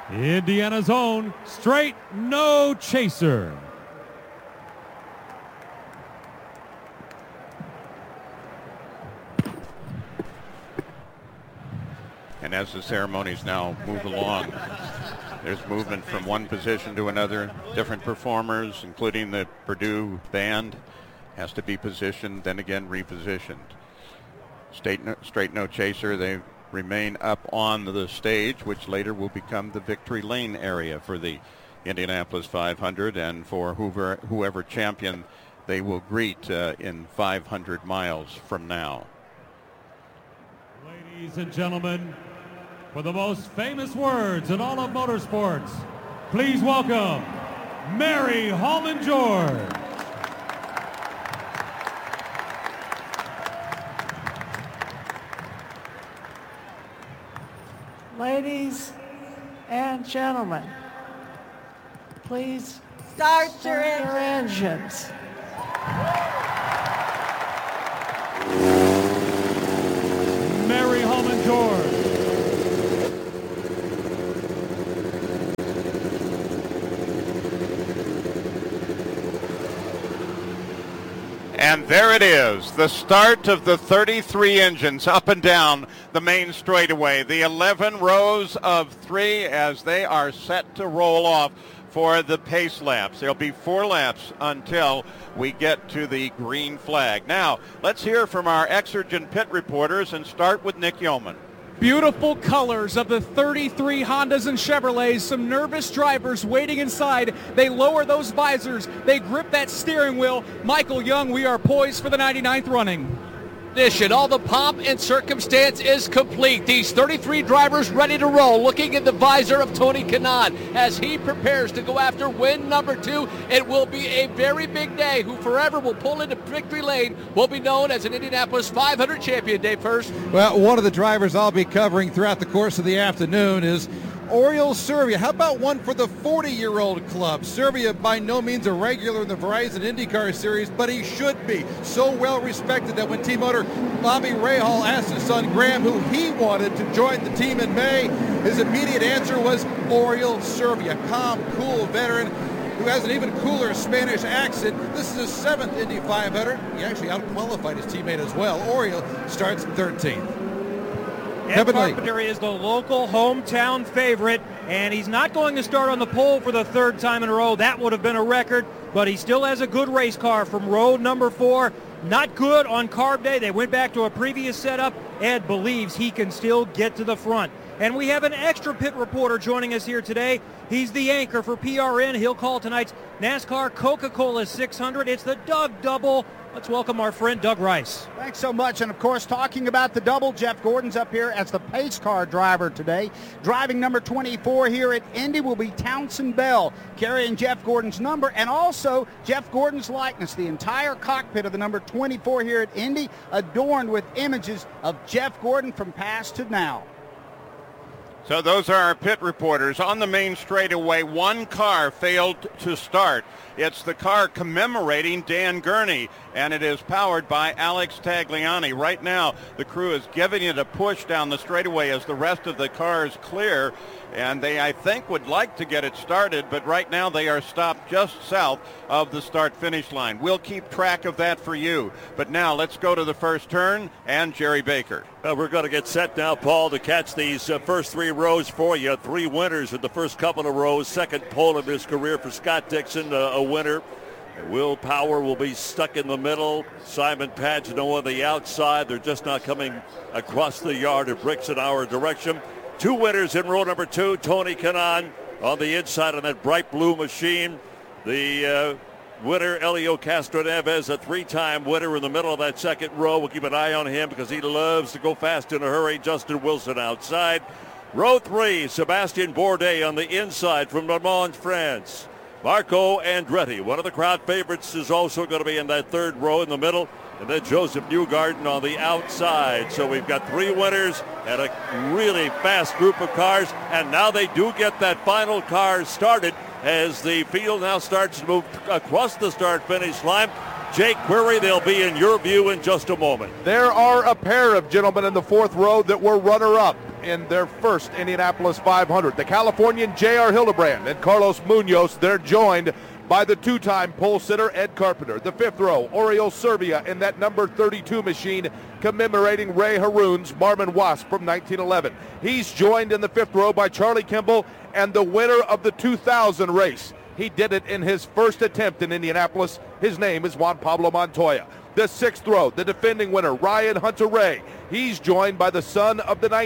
Indiana's own Straight No Chaser. And as the ceremonies now move along, there's movement from one position to another. Different performers, including the Purdue band, has to be positioned, then again repositioned. Straight No Chaser, they remain up on the stage, which later will become the Victory Lane area for the Indianapolis 500, and for whoever champion they will greet in 500 miles from now. Ladies and gentlemen, for the most famous words in all of motorsports, please welcome Mary Holman George. Ladies and gentlemen, please start your engines. Mary Holman George. And there it is, the start of the 33 engines up and down the main straightaway. The 11 rows of 3 as they are set to roll off for the pace laps. There'll be 4 laps until we get to the green flag. Now, let's hear from our Exergen pit reporters and start with Nick Yeoman. Beautiful colors of the 33 Hondas and Chevrolets. Some nervous drivers waiting inside. They lower those visors. They grip that steering wheel. Michael Young, we are poised for the 99th running. All the pomp and circumstance is complete. These 33 drivers ready to roll, looking in the visor of Tony Kanaan as he prepares to go after win number 2. It will be a very big day. Who forever will pull into victory lane will be known as an Indianapolis 500 champion. Dave First. Well, one of the drivers I'll be covering throughout the course of the afternoon is Oriol Servia. How about one for the 40-year-old club? Servia by no means a regular in the Verizon IndyCar Series, but he should be. So well respected that when team owner Bobby Rahal asked his son Graham who he wanted to join the team in May, his immediate answer was Oriol Servia. Calm, cool veteran who has an even cooler Spanish accent. This is his 7th Indy 500. He actually outqualified his teammate as well. Oriol starts 13th. Ed Carpenter is the local hometown favorite, and he's not going to start on the pole for the 3rd time in a row. That would have been a record, but he still has a good race car from row number 4. Not good on carb day. They went back to a previous setup. Ed believes he can still get to the front. And we have an extra pit reporter joining us here today. He's the anchor for PRN. He'll call tonight's NASCAR Coca-Cola 600. It's the Doug Double. Let's welcome our friend Doug Rice. Thanks so much. And, of course, talking about the double, Jeff Gordon's up here as the pace car driver today. Driving number 24 here at Indy will be Townsend Bell, carrying Jeff Gordon's number and also Jeff Gordon's likeness. The entire cockpit of the number 24 here at Indy adorned with images of Jeff Gordon from past to now. So those are our pit reporters. On the main straightaway, one car failed to start. It's the car commemorating Dan Gurney, and it is powered by Alex Tagliani. Right now, the crew is giving it a push down the straightaway as the rest of the cars clear, and they, I think, would like to get it started, but right now they are stopped just south of the start-finish line. We'll keep track of that for you. But now let's go to the first turn and Jerry Baker. We're going to get set now, Paul, to catch these first 3 rows for you. 3 winners in the first couple of rows. Second pole of his career for Scott Dixon, a winner. Will Power will be stuck in the middle. Simon Pagenaud on the outside. They're just not coming across the yard of bricks in our direction. 2 winners in row number 2. Tony Kanaan on the inside on that bright blue machine. The winner, Elio Castroneves, a 3-time winner in the middle of that second row. We'll keep an eye on him because he loves to go fast in a hurry. Justin Wilson outside. Row 3, Sebastian Bourdais on the inside from Le Mans, France. Marco Andretti, one of the crowd favorites, is also going to be in that 3rd row in the middle. And then Joseph Newgarden on the outside. So we've got 3 winners and a really fast group of cars. And now they do get that final car started as the field now starts to move across the start-finish line. Jake Query, they'll be in your view in just a moment. There are a pair of gentlemen in the 4th row that were runner-up. in their first Indianapolis 500. The Californian J.R. Hildebrand and Carlos Munoz, they're joined by the two-time pole sitter Ed Carpenter. The fifth row, Oriol Servia in that number 32 machine, commemorating Ray Haroon's Marmon Wasp from 1911. He's joined in the fifth row by Charlie Kimball and the winner of the 2000 race. He did it in his first attempt in Indianapolis. His name is Juan Pablo Montoya. The sixth row, the defending winner, Ryan Hunter-Reay. He's joined by the son of the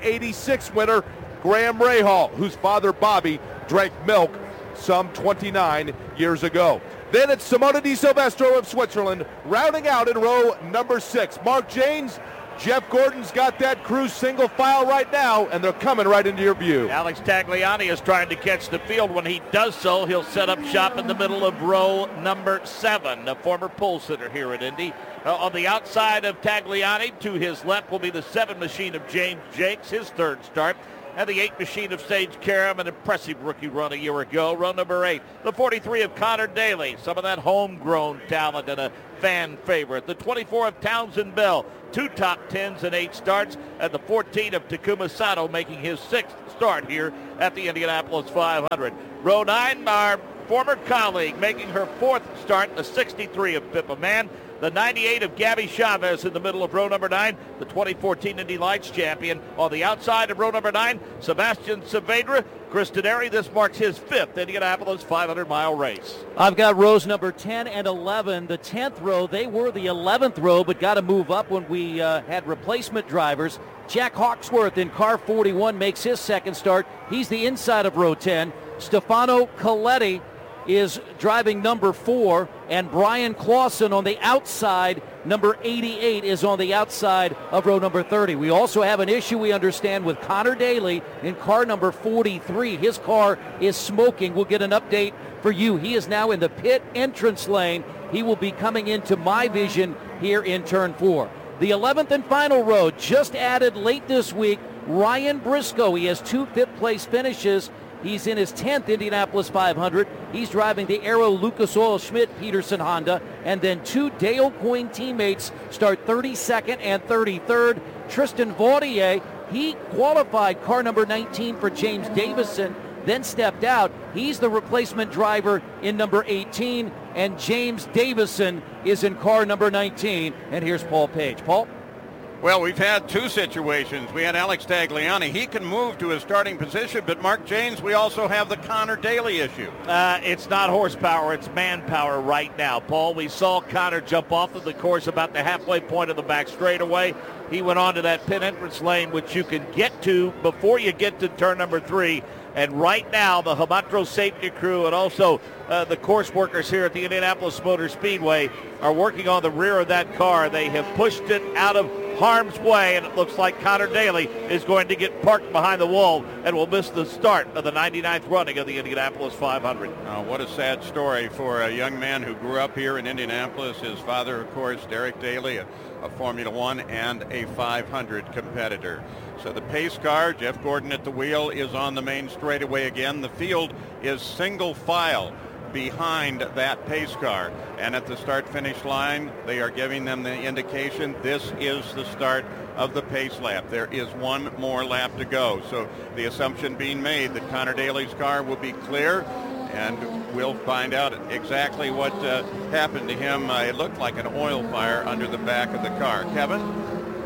1986 winner, Graham Rahal, whose father, Bobby, drank milk some 29 years ago. Then it's Simona Di Silvestro of Switzerland, rounding out in row number 6. Mark Jaynes, Jeff Gordon's got that crew single file right now, and they're coming right into your view. Alex Tagliani is trying to catch the field. When he does so, he'll set up shop in the middle of row number 7, a former pole sitter here at Indy. On the outside of Tagliani, to his left, will be the 7 machine of James Jakes, his third start. And the 8 machine of Sage Karam, an impressive rookie run a year ago. Row number 8, the 43 of Connor Daly, some of that homegrown talent and a fan favorite. The 24 of Townsend Bell, 2 top 10s and 8 starts. And the 14 of Takuma Sato making his 6th start here at the Indianapolis 500. Row 9, our former colleague making her 4th start, the 63 of Pippa Mann. The 98 of Gabby Chavez in the middle of row number 9, the 2014 Indy Lights champion. On the outside of row number 9, Sebastian Saavedra. Chris Denari, this marks his 5th Indianapolis 500-mile race. I've got rows number 10 and 11. The 10th row, they were the 11th row, but got to move up when we had replacement drivers. Jack Hawksworth in car 41 makes his 2nd start. He's the inside of row 10. Stefano Coletti is driving number 4, and Brian Clausen on the outside, number 88, is on the outside of row number 30. We also have an issue, we understand, with Connor Daly in car number 43. His car is smoking. We'll get an update for you. He is now in the pit entrance lane. He will be coming into my vision here in turn 4. The 11th and final row, just added late this week, Ryan Briscoe. He has 2 fifth-place finishes. He's in his 10th Indianapolis 500. He's driving the Aero Lucas Oil Schmidt Peterson Honda. And then 2 Dale Coyne teammates start 32nd and 33rd. Tristan Vautier, he qualified car number 19 for James Davison, then stepped out. He's the replacement driver in number 18. And James Davison is in car number 19. And here's Paul Page. Paul? Well, we've had 2 situations. We had Alex Tagliani. He can move to his starting position, but Mark Jaynes, we also have the Connor Daly issue. It's not horsepower, it's manpower right now, Paul. We saw Connor jump off of the course about the halfway point of the back straightaway. He went on to that pit entrance lane, which you can get to before you get to turn number 3. And right now, the Hamatro safety crew and also the course workers here at the Indianapolis Motor Speedway are working on the rear of that car. They have pushed it out of harm's way, and it looks like Connor Daly is going to get parked behind the wall and will miss the start of the 99th running of the Indianapolis 500. What a sad story for a young man who grew up here in Indianapolis. His father, of course, Derek Daly, a Formula One and a 500 competitor. So the pace car, Jeff Gordon at the wheel, is on the main straightaway again. The field is single file behind that pace car, and at the start-finish line they are giving them the indication this is the start of the pace lap. There is 1 more lap to go, so the assumption being made that Connor Daly's car will be clear, and we'll find out exactly what happened to him. It looked like an oil fire under the back of the car. Kevin?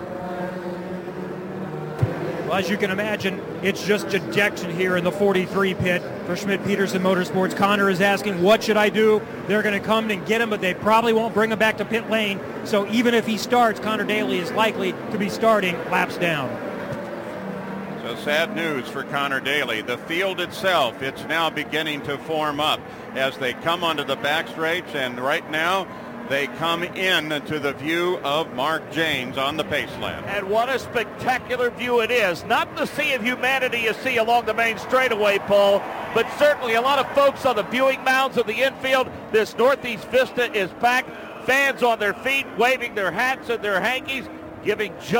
Well, as you can imagine, it's just ejection here in the 43 pit for Schmidt-Peterson Motorsports. Connor is asking, what should I do? They're going to come and get him, but they probably won't bring him back to pit lane. So even if he starts, Connor Daly is likely to be starting laps down. So sad news for Connor Daly. The field itself, it's now beginning to form up as they come onto the back straights, and right now they come in to the view of Mark Jaynes on the pace lap. And what a spectacular view it is. Not the sea of humanity you see along the main straightaway, Paul, but certainly a lot of folks on the viewing mounds of the infield. This Northeast Vista is back. Fans on their feet, waving their hats and their hankies, giving just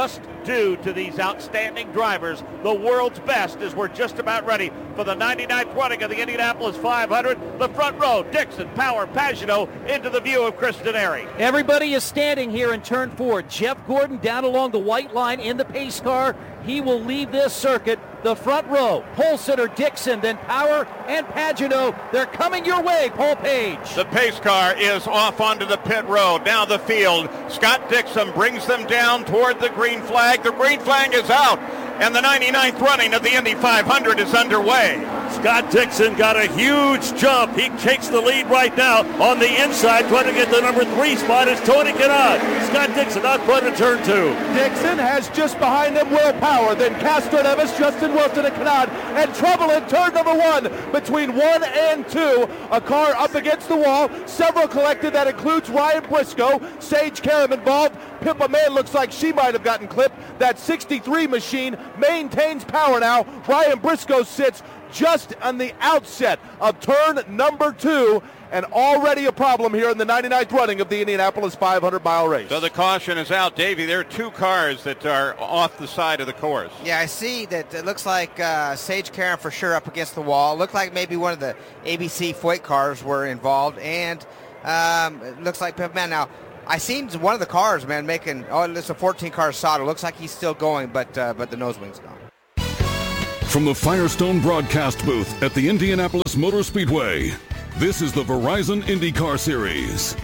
due to these outstanding drivers, the world's best, as we're just about ready for the 99th running of the Indianapolis 500. The front row, Dixon, Power, Pagenaud into the view of Chris Denari. Everybody is standing here in turn 4. Jeff Gordon down along the white line in the pace car. He will leave this circuit. The front row, pole sitter Dixon, then Power and Pagenaud. They're coming your way, Paul Page. The pace car is off onto the pit road. Now the field. Scott Dixon brings them down toward the green flag. The green flag is out, and the 99th running of the Indy 500 is underway. Scott Dixon got a huge jump. He takes the lead right now on the inside, trying to get the number 3 spot is Tony Kanaan. Scott Dixon out front in turn 2. Dixon has just behind him Will Power, then Castro Neves, Justin Wilson, and Kanaan, and trouble in turn number 1 between 1 and 2. A car up against the wall, several collected. That includes Ryan Briscoe, Sage Karam involved. Pippa Mann looks like she might have gotten clipped. That 63 machine maintains power now. Ryan Briscoe sits just on the outset of turn number 2, and already a problem here in the 99th running of the Indianapolis 500-mile race. So the caution is out. Davey, there are 2 cars that are off the side of the course. Yeah, I see that it looks like Sage Karam for sure up against the wall. Looked like maybe one of the ABC Foyt cars were involved, and it looks like Pip Man. Now, I seen one of the cars, man, making, it's a 14-car Sato. Looks like he's still going, but the nose wing's gone. From the Firestone broadcast booth at the Indianapolis Motor Speedway, this is the Verizon IndyCar Series.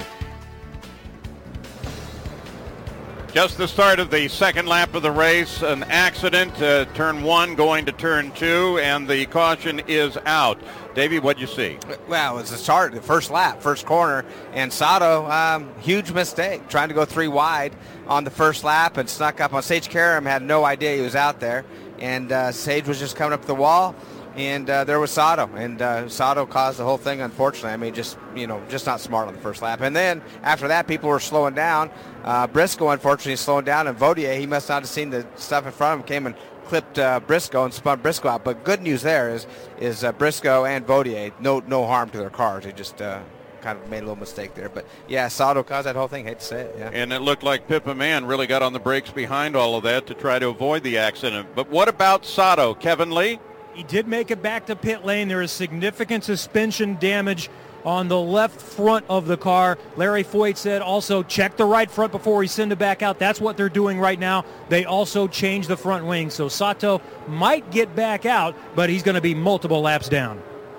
Just the start of the second lap of the race, an accident, turn 1 going to turn 2, and the caution is out. Davey, what'd you see? Well, it was the start, the first lap, first corner, and Sato, huge mistake, trying to go 3 wide on the first lap and snuck up on Sage Karam, had no idea he was out there, and Sage was just coming up the wall, and there was Sato, and Sato caused the whole thing, unfortunately. I mean, just not smart on the first lap. And then after that, people were slowing down. Briscoe, unfortunately, slowing down, and Vaudier, he must not have seen the stuff in front of him, came and clipped Briscoe and spun Briscoe out. But good news there is Briscoe and Vaudier, no harm to their cars. They just kind of made a little mistake there. But, yeah, Sato caused that whole thing. Hate to say it, yeah. And it looked like Pippa Mann really got on the brakes behind all of that to try to avoid the accident. But what about Sato? Kevin Lee? He did make it back to pit lane. There is significant suspension damage on the left front of the car. Larry Foyt said also check the right front before we send it back out. That's what they're doing right now. They also changed the front wing. So Sato might get back out, but he's going to be multiple laps down.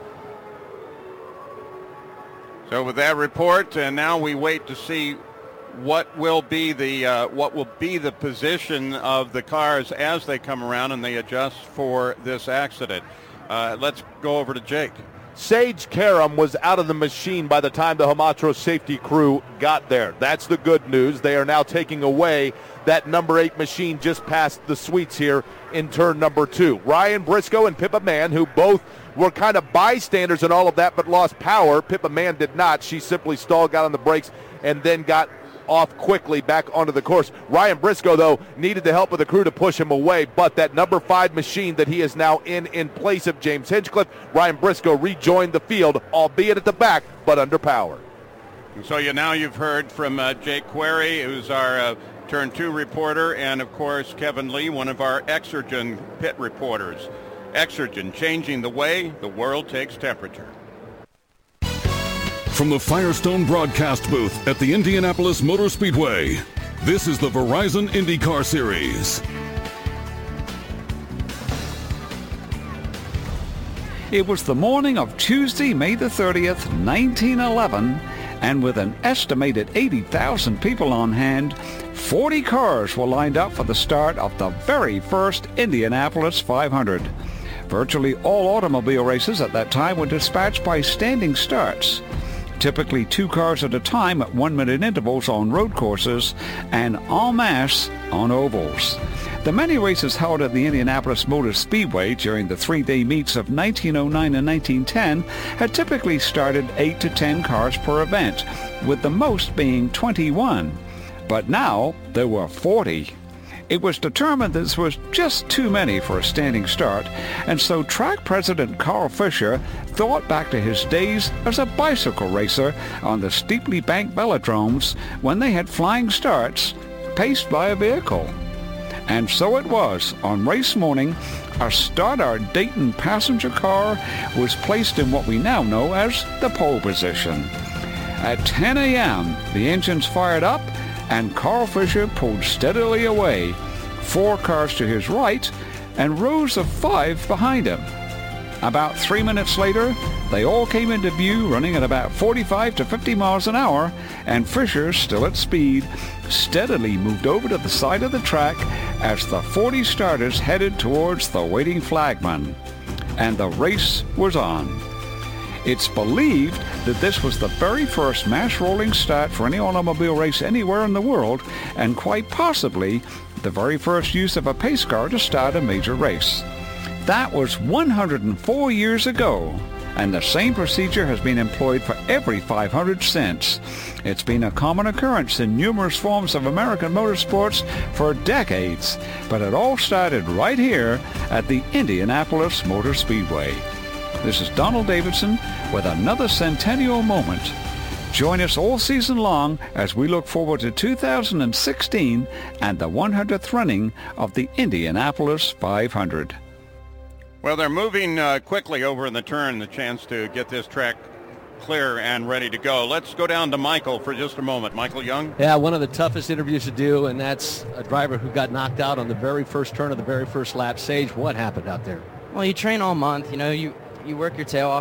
So with that report, and now we wait to see what will be the position of the cars as they come around and they adjust for this accident. Let's go over to Jake. Sage Karam was out of the machine by the time the Hamatro safety crew got there. That's the good news. They are now taking away that number 8 machine just past the sweets here in turn number 2. Ryan Briscoe and Pippa Mann, who both were kind of bystanders in all of that but lost power. Pippa Mann did not. She simply stalled, got on the brakes, and then got off quickly back onto the course. Ryan Briscoe, though, needed the help of the crew to push him away, but that number 5 machine that he is now in place of James Hinchcliffe, Ryan Briscoe rejoined the field, albeit at the back, but under power. So you've heard from Jake Query, who's our Turn 2 reporter, and of course Kevin Lee, one of our Exergen pit reporters. Exergen, changing the way the world takes temperature. From the Firestone broadcast booth at the Indianapolis Motor Speedway, this is the Verizon IndyCar Series. It was the morning of Tuesday, May the 30th, 1911, and with an estimated 80,000 people on hand, 40 cars were lined up for the start of the very first Indianapolis 500. Virtually all automobile races at that time were dispatched by standing starts. Typically 2 cars at a time at 1-minute intervals on road courses and en masse on ovals. The many races held at the Indianapolis Motor Speedway during the 3-day meets of 1909 and 1910 had typically started 8 to 10 cars per event, with the most being 21. But now there were 40. It was determined this was just too many for a standing start, and so track president Carl Fisher thought back to his days as a bicycle racer on the steeply banked velodromes when they had flying starts paced by a vehicle. And so it was. On race morning, a Stoddard Dayton passenger car was placed in what we now know as the pole position. At 10 a.m., the engines fired up and Carl Fisher pulled steadily away, 4 cars to his right and rows of 5 behind him. About 3 minutes later, they all came into view running at about 45 to 50 miles an hour, and Fisher, still at speed, steadily moved over to the side of the track as the 40 starters headed towards the waiting flagman. And the race was on. It's believed that this was the very first mass rolling start for any automobile race anywhere in the world, and quite possibly the very first use of a pace car to start a major race. That was 104 years ago, and the same procedure has been employed for every 500 since. It's been a common occurrence in numerous forms of American motorsports for decades, but it all started right here at the Indianapolis Motor Speedway. This is Donald Davidson with another centennial moment. Join us all season long as we look forward to 2016 and the 100th running of the Indianapolis 500. Well, they're moving quickly over in the turn, the chance to get this track clear and ready to go. Let's go down to Michael for just a moment. Michael Young? Yeah, one of the toughest interviews to do, and that's a driver who got knocked out on the very first turn of the very first lap. Sage, what happened out there? Well, you train all month. You know, you work your tail off